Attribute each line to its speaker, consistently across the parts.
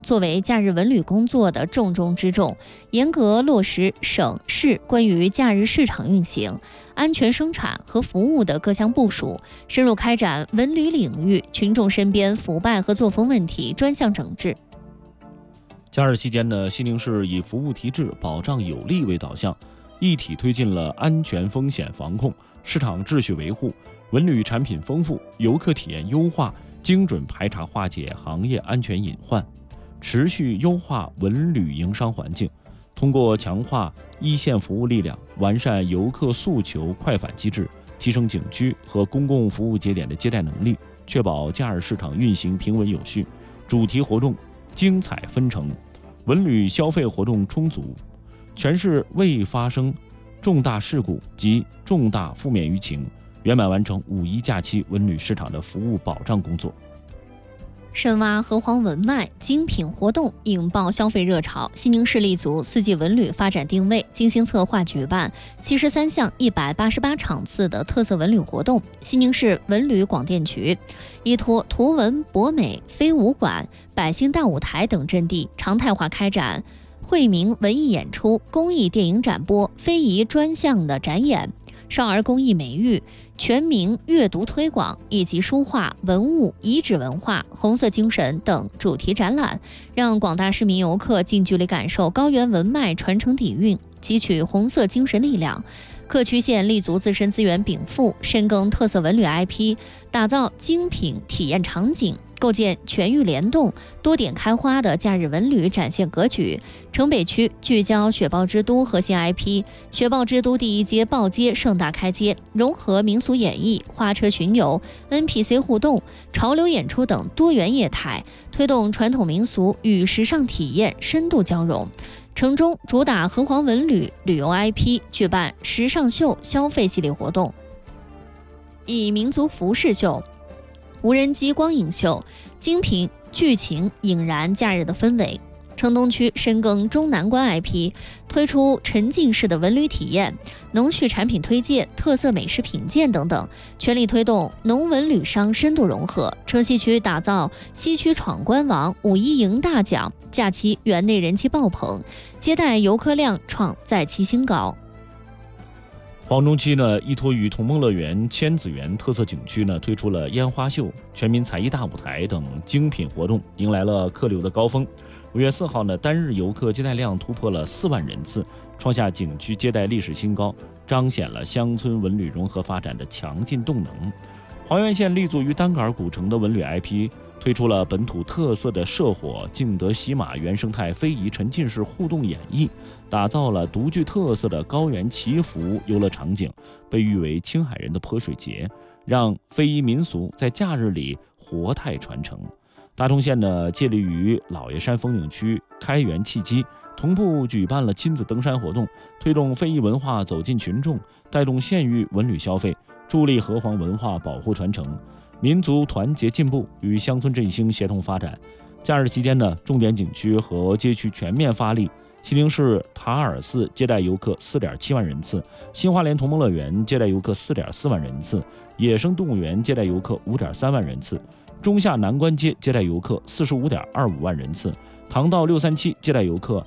Speaker 1: 作为假日文旅工作的重中之重，严格落实省市关于假日市场运行、安全生产和服务的各项部署，深入开展文旅领域群众身边腐败和作风问题专项整治。
Speaker 2: 假日期间呢，西宁市以服务提质、保障有力为导向，一体推进了安全风险防控、市场秩序维护、文旅产品丰富、游客体验优化、精准排查化解行业安全隐患，持续优化文旅营商环境。通过强化一线服务力量，完善游客诉求快返机制，提升景区和公共服务节点的接待能力，确保假日市场运行平稳有序，主题活动精彩纷呈，文旅消费活动充足，全市未发生重大事故及重大负面舆情，圆满完成五一假期文旅市场的服务保障工作。
Speaker 1: 深挖河湟文脉精品活动引爆消费热潮，西宁市立足四季文旅发展定位，精心策划举办73项188场次的特色文旅活动。西宁市文旅广电局依托图文博美、非武馆、百姓大舞台等阵地，常态化开展惠民文艺演出、公益电影展播、非遗专项的展演、少儿公益美育、全民阅读推广以及书画、文物、遗址文化、红色精神等主题展览，让广大市民游客近距离感受高原文脉传承底蕴，汲取红色精神力量。各区县立足自身资源禀赋，深耕特色文旅 IP， 打造精品体验场景，构建全域联动、多点开花的假日文旅展现格局。城北区聚焦雪豹之都核心 IP， 雪豹之都第一街豹街盛大开街，融合民俗演绎、花车巡游、NPC 互动、潮流演出等多元业态，推动传统民俗与时尚体验深度交融。城中主打河湟文旅旅游 IP， 举办时尚秀消费系列活动，以民族服饰秀、无人机光影秀、精品剧情引燃假日的氛围。城东区深耕中南关 IP， 推出沉浸式的文旅体验、农畜产品推荐、特色美食品鉴等等，全力推动农文旅商深度融合。城西区打造西区闯关王、五一迎大奖，假期园内人气爆棚，接待游客量创在期新高。
Speaker 2: 黄中区呢，依托于同梦乐园、千子园特色景区呢，推出了烟花秀、全民才艺大舞台等精品活动，迎来了客流的高峰。5月4号呢，单日游客接待量突破了4万人次，创下景区接待历史新高，彰显了乡村文旅融合发展的强劲动能。黄原县立足于单杆古城的文旅 IP， 推出了本土特色的社火敬德喜马原生态非遗沉浸式互动演绎，打造了独具特色的高原祈福游乐场景，被誉为青海人的泼水节，让非遗民俗在假日里活态传承。大同县呢，借力于老爷山风景区开园契机，同步举办了亲子登山活动，推动非遗文化走进群众，带动县域文旅消费，助力河湟文化保护传承，民族团结进步与乡村振兴协同发展。假日期间呢，重点景区和街区全面发力。西宁市塔尔寺接待游客 4.7 万人次，新花莲同梦乐园接待游客 4.4 万人次，野生动物园接待游客 5.3 万人次，中下南关街接待游客 45.25 万人次，唐道637接待游客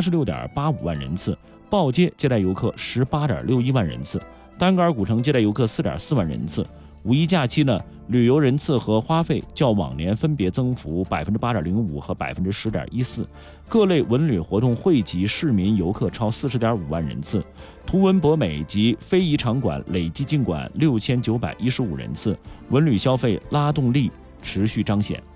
Speaker 2: 86.85 万人次，豹街接待游客 18.61 万人次，单杆古城接待游客 4.4 万人次。五一假期呢，旅游人次和花费较往年分别增幅 8.05% 和 10.14%， 各类文旅活动惠及市民游客超 40.5 万人次，图文博美及非遗场馆累计进馆6915人次，文旅消费拉动力持续彰显。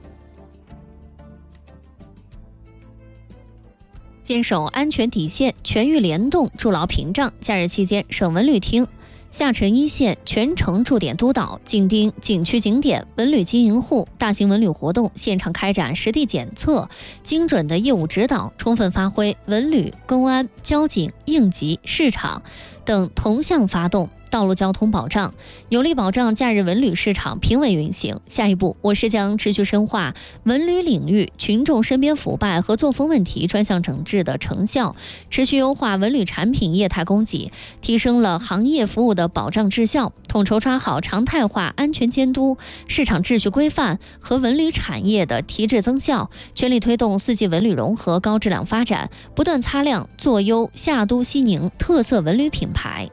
Speaker 1: 坚守安全底线，全域联动筑牢屏障。假日期间，省文旅厅下沉一线全程驻点督导，紧盯景区景点、文旅经营户、大型文旅活动现场开展实地检测，精准的业务指导，充分发挥文旅、公安、交警、应急、市场等同向发动， 道路交通保障，有力保障假日文旅市场平稳运行。下一步，我市将持续深化文旅领域群众身边腐败和作风问题专项整治的成效，持续优化文旅产品业态供给，提升了行业服务的保障质效，统筹抓好常态化安全监督、市场秩序规范和文旅产业的提质增效，全力推动四季文旅融合高质量发展，不断擦亮做优夏都西宁特色文旅品牌。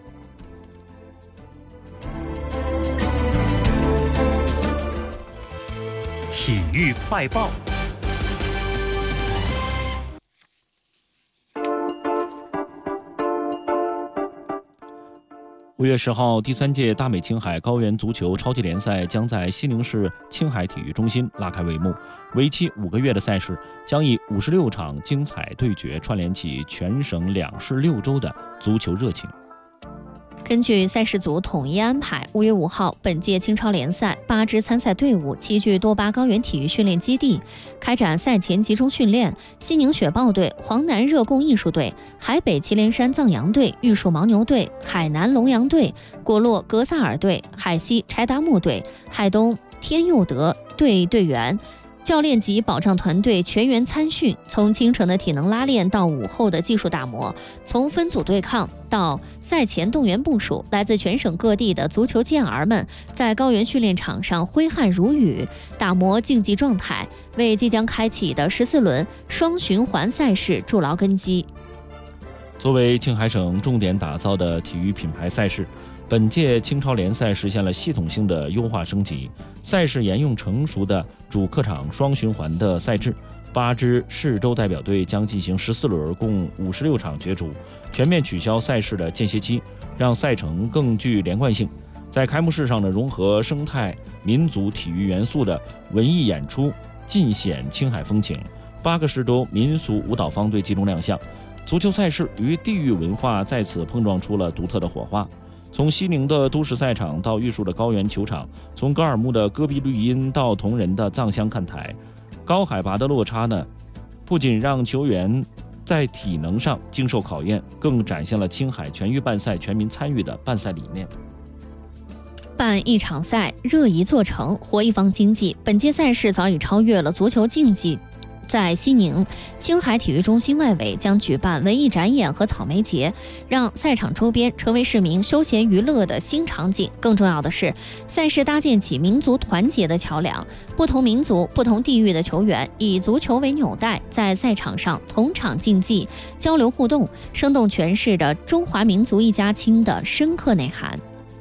Speaker 3: 体育快报。
Speaker 2: 5月10号，第3届大美青海高原足球超级联赛将在西宁市青海体育中心拉开帷幕。为期5个月的赛事将以56场精彩对决串联起全省2市6州的足球热情。
Speaker 1: 根据赛事组统一安排，5月5号，本届青超联赛8支参赛队伍齐聚多巴高原体育训练基地，开展赛前集中训练。西宁雪豹队、黄南热贡艺术队、海北祁连山藏羊队、玉树牦牛队、海南龙羊队、果洛格萨尔队、海西柴达木队、海东天佑德队队员、教练及保障团队全员参训，从清晨的体能拉练到午后的技术打磨，从分组对抗到赛前动员部署，来自全省各地的足球健儿们在高原训练场上挥汗如雨，打磨竞技状态，为即将开启的14轮双循环赛事筑牢根基。
Speaker 2: 作为青海省重点打造的体育品牌赛事，本届青超联赛实现了系统性的优化升级，赛事沿用成熟的主客场双循环的赛制，8支市州代表队将进行14轮，共56场角逐，全面取消赛事的间歇期，让赛程更具连贯性。在开幕式上呢，融合生态民族体育元素的文艺演出尽显青海风情，8个市州民俗舞蹈方队集中亮相，足球赛事与地域文化在此碰撞出了独特的火花。从西宁的都市赛场到玉树的高原球场，从格尔木的戈壁绿荫到铜仁的藏乡看台，高海拔的落差呢，不仅让球员在体能上经受考验，更展现了青海全域办赛、全民参与的办赛理念。
Speaker 1: 办一场赛，热一座城，活一方经济。本届赛事早已超越了足球竞技。在西宁青海体育中心外围将举办文艺展演和草莓节，让赛场周边成为市民休闲娱乐的新场景。更重要的是，赛事搭建起民族团结的桥梁，不同民族、不同地域的球员以足球为纽带，在赛场上同场竞技、交流互动，生动诠释着中华民族一家亲的深刻内涵。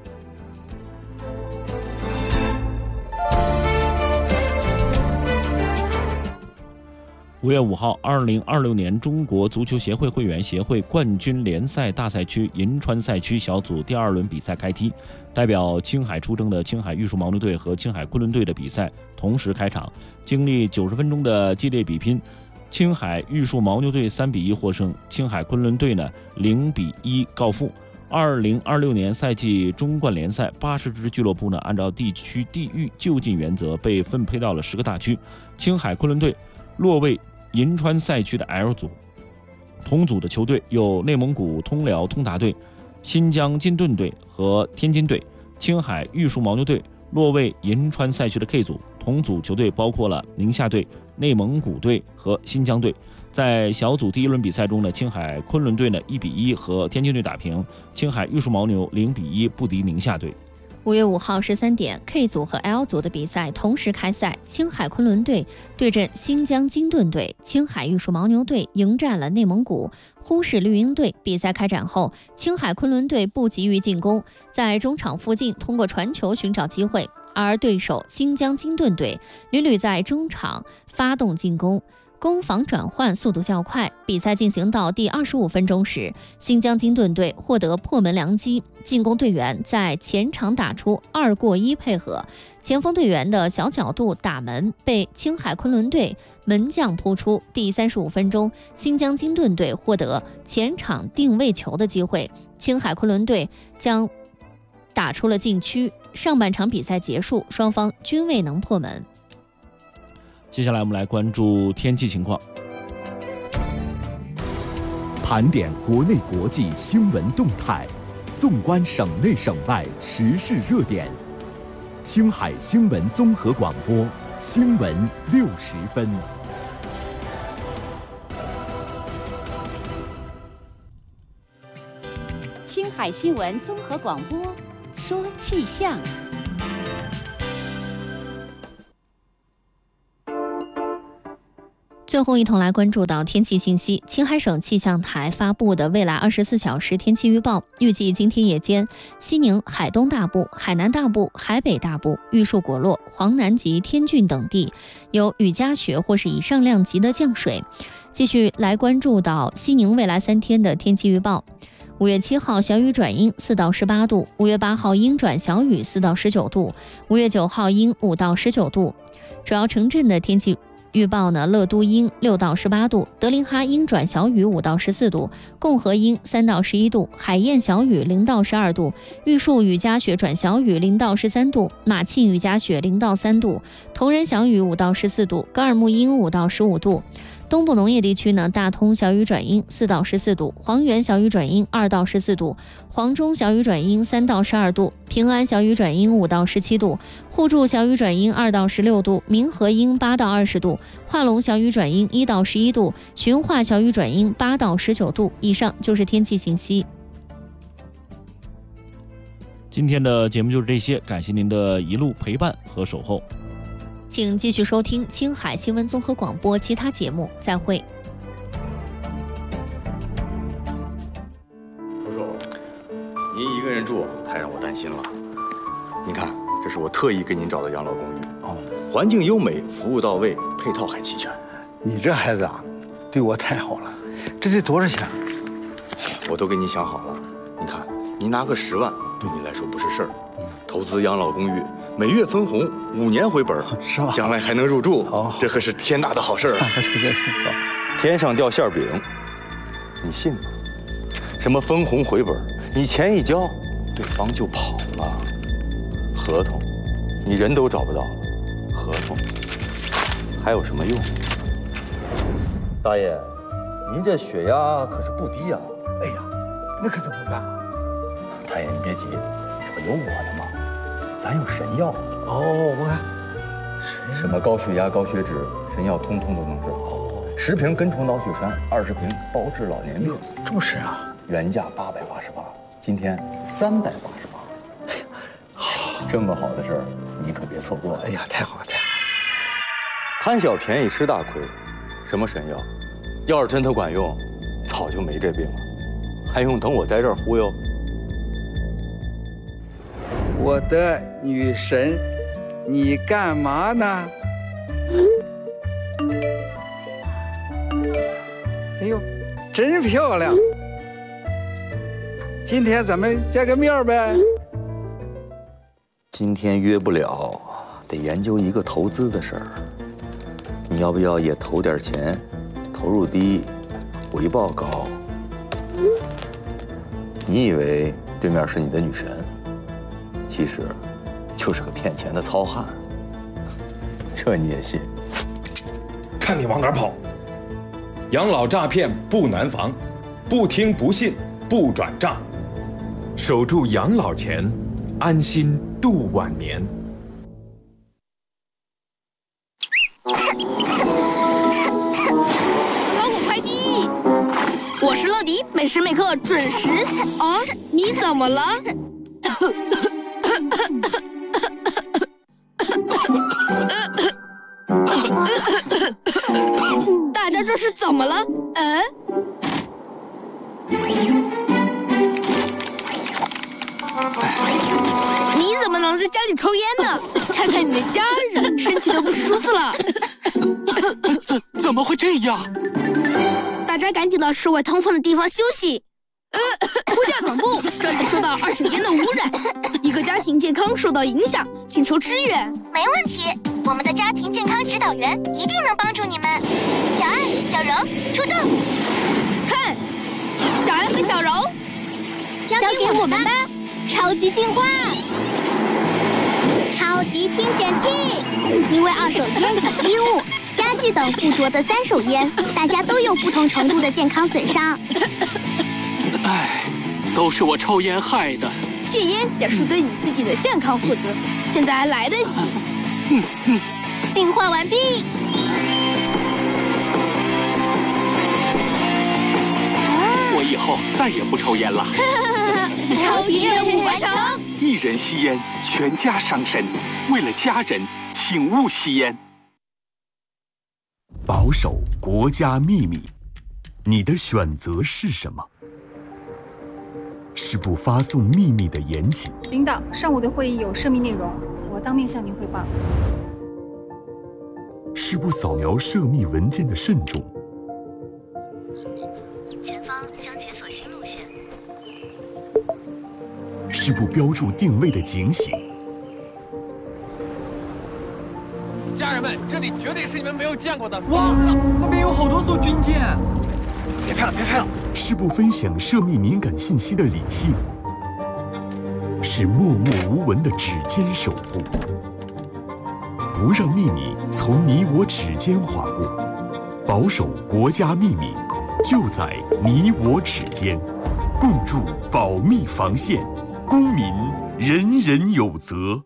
Speaker 2: 5月5号，2026年中国足球协会会员协会冠军联赛大赛区银川赛区小组第2轮比赛开踢，代表青海出征的青海玉树牦牛队和青海昆仑队的比赛同时开场。经历90分钟的激烈比拼，青海玉树牦牛队3比1获胜，青海昆仑队呢0比1告负。2026年赛季中冠联赛80支俱乐部呢，按照地区地域就近原则被分配到了10个大区。青海昆仑队落位银川赛区的 L 组，同组的球队有内蒙古通辽通达队、新疆金盾队和天津队。青海玉树牦牛队落位银川赛区的 K 组，同组球队包括了宁夏队、内蒙古队和新疆队。在小组第1轮比赛中呢，青海昆仑队呢1比1和天津队打平，青海玉树牦牛0比1不敌宁夏队。
Speaker 1: 5月5号13点 ，K 组和 L 组的比赛同时开赛。青海昆仑队对阵新疆金盾队，青海玉树牦牛队迎战了内蒙古呼市绿鹰队。比赛开展后，青海昆仑队不急于进攻，在中场附近通过传球寻找机会，而对手新疆金盾队屡屡在中场发动进攻，攻防转换速度较快。比赛进行到第25分钟时，新疆金盾队获得破门良机，进攻队员在前场打出2过1配合，前锋队员的小角度打门被青海昆仑队门将扑出。第35分钟，新疆金盾队获得前场定位球的机会，青海昆仑队将打出了禁区。上半场比赛结束，双方均未能破门。
Speaker 2: 接下来我们来关注天气情况，
Speaker 3: 盘点国内国际新闻动态，
Speaker 4: 纵观省内省外时事热点。青海新闻综合广播，新闻60分。
Speaker 5: 青海新闻综合广播，说气象。
Speaker 1: 最后一同来关注到天气信息。青海省气象台发布的未来24小时天气预报，预计今天夜间，西宁、海东大部、海南大部、海北大部、玉树果洛、黄南及天峻等地有雨夹雪或是以上量级的降水。继续来关注到西宁未来3天的天气预报。5月7号小雨转阴4到18度，5月8号阴转小雨4到19度，5月9号阴5到19度。主要城镇的天气预报呢，乐都阴6到18度，德林哈阴转小雨5到14度，共和阴3到11度，海晏小雨0到12度，玉树雨夹雪转小雨0到13度，马庆雨夹雪0到3度，铜仁小雨5到14度，格尔木阴5到15度。东部农业地区呢，大通小雨转阴4到14度，黄原小雨转阴2到14度，黄中小雨转阴3到12度，平安小雨转阴5到17度，互助小雨转阴2到16度，民和阴8到20度，化龙小雨转阴1到11度，循化小雨转阴8到19度。以上就是天气信息。
Speaker 2: 今天的节目就是这些，感谢您的一路陪伴和守候。
Speaker 1: 请继续收听青海新闻综合广播其他节目，再会。
Speaker 6: 叔叔，您一个人住太让我担心了。您看，这是我特意给您找的养老公寓，环境优美，服务到位，配套还齐全。
Speaker 7: 你这孩子啊，对我太好了。这得多少钱？
Speaker 6: 我都给你想好了。你看，您拿个10万，对你来说不是事儿。投资养老公寓，每月分红，5年回本，
Speaker 7: 是吧？
Speaker 6: 将来还能入住，这可是天大的好事儿啊！天上掉馅饼，你信吗？什么分红回本，你钱一交，对方就跑了。合同，你人都找不到了，合同还有什么用？大爷，您这血压可是不低呀！
Speaker 7: 哎呀，那可怎么办？
Speaker 6: 大爷，你别急，这不有我的吗？咱有神药
Speaker 7: 我看
Speaker 6: 什么高血压、高血脂，神药通通都能治好。10瓶根虫脑血栓，20瓶包治老年命。
Speaker 7: 这么神啊！
Speaker 6: 原价888，今天388。哎呀，这么好的事儿，你可别错过。
Speaker 7: 哎呀，太好了，太好了！
Speaker 6: 贪小便宜吃大亏，什么神药？要是真的管用，早就没这病了，还用等我在这儿忽悠？
Speaker 8: 我的女神，你干嘛呢？哎呦，真漂亮！今天咱们见个面呗。
Speaker 6: 今天约不了，得研究一个投资的事儿。你要不要也投点钱？投入低，回报高。你以为对面是你的女神？其实，就是个骗钱的糙汉。这你也信？
Speaker 9: 看你往哪儿跑！养老诈骗不难防，不听不信不转账，守住养老钱，安心度晚年。
Speaker 10: 包裹快递，我是乐迪，每时每刻准时。啊，你怎么了？大家这是怎么了？你怎么能在家里抽烟呢？看看你的家人，身体都不舒服了。
Speaker 11: 怎么会这样？
Speaker 10: 大家赶紧到室外通风的地方休息。呼叫总部，这里受到二手烟的污染，一个家庭健康受到影响，请求支援。
Speaker 12: 没问题，我们的家庭健康指导员一定能帮助你们。小爱、小柔出动，
Speaker 10: 看，小爱和小柔，
Speaker 12: 交给我们吧。超级进化，超级听诊器，因为二手烟、衣物、家具等附着的3手烟，大家都有不同程度的健康损伤。
Speaker 11: 都是我抽烟害的。
Speaker 10: 戒烟表示对你自己的健康负责，现在还来得及。
Speaker 12: 净化完毕。
Speaker 11: 我以后再也不抽烟了。
Speaker 12: 超级任务完成。
Speaker 11: 一人吸烟，全家伤身。为了家人，请勿吸烟。
Speaker 4: 保守国家秘密，你的选择是什么？是不发送秘密的严谨。
Speaker 13: 领导，上午的会议有涉密内容，我当面向您汇报。
Speaker 4: 是不扫描涉密文件的慎重。
Speaker 1: 前方将解锁新路线。
Speaker 4: 是不标注定位的警醒。
Speaker 14: 家人们，这里绝对是你们没有见过的。哇，那边有好多艘军舰！别拍了，别拍了！
Speaker 4: 是不分享涉密敏感信息的理性。是默默无闻的指尖守护。不让秘密从你我指尖划过，保守国家秘密，就在你我指尖，共筑保密防线，公民人人有责。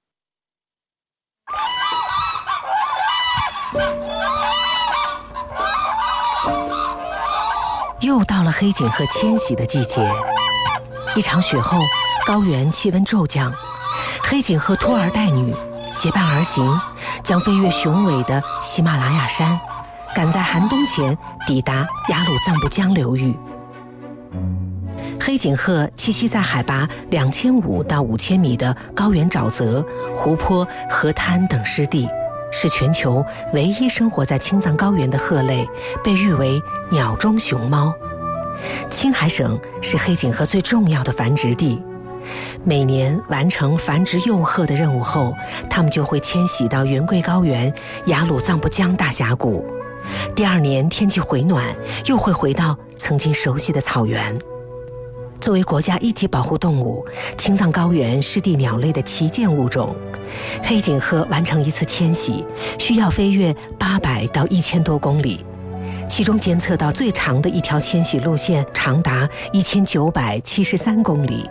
Speaker 15: 又到了黑颈鹤迁徙的季节，一场雪后，高原气温骤降，黑颈鹤拖儿带女结伴而行，将飞越雄伟的喜马拉雅山，赶在寒冬前抵达雅鲁藏布江流域。黑颈鹤栖息在海拔2500到5000米的高原沼泽、湖泊、河滩等湿地，是全球唯一生活在青藏高原的鹤类，被誉为鸟中熊猫。青海省是黑颈鹤最重要的繁殖地。每年完成繁殖幼鹤的任务后，它们就会迁徙到云贵高原、雅鲁藏布江大峡谷。第二年天气回暖，又会回到曾经熟悉的草原。作为国家一级保护动物，青藏高原湿地鸟类的旗舰物种，黑颈鹤完成一次迁徙需要飞越800到1000多公里，其中监测到最长的一条迁徙路线长达1973公里。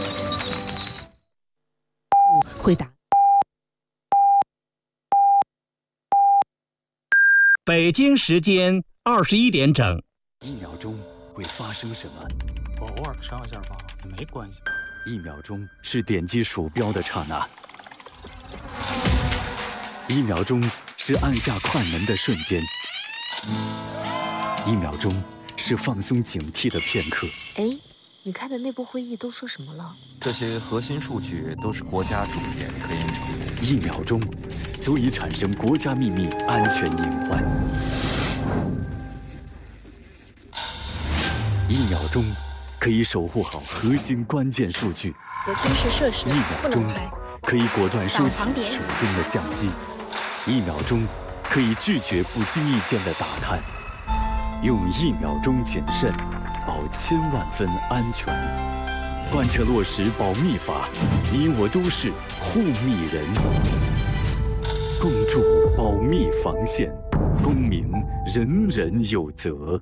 Speaker 15: 回答。
Speaker 3: 北京时间21点整。
Speaker 16: 1秒钟会发生什么？
Speaker 17: 偶尔上下吧，没关系。
Speaker 16: 1秒钟是点击鼠标的刹那，1秒钟是按下快门的瞬间，1秒钟是放松警惕的片刻。
Speaker 18: 哎，你开的内部会议都说什么了？
Speaker 17: 这些核心数据都是国家重点科研成果。
Speaker 16: 1秒钟足以产生国家秘密安全隐患。1秒钟可以守护好核心关键数据。
Speaker 18: 有军事设施
Speaker 16: 1秒钟可以果断收起手中的相机。1秒钟可以拒绝不经意间的打探。用1秒钟谨慎，保1000万分安全。贯彻落实保密法，你我都是护密人。共筑保密防线，公民人人有责。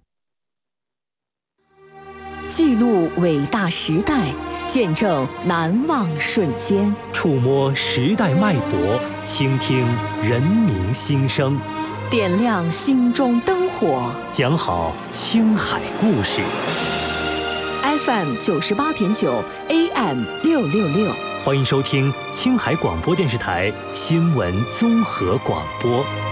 Speaker 19: 记录伟大时代，见证难忘瞬间，
Speaker 3: 触摸时代脉搏，倾听人民心声，
Speaker 19: 点亮心中灯火，
Speaker 3: 讲好青海故事。
Speaker 19: FM 98.9 AM 666，
Speaker 3: 欢迎收听青海广播电视台新闻综合广播。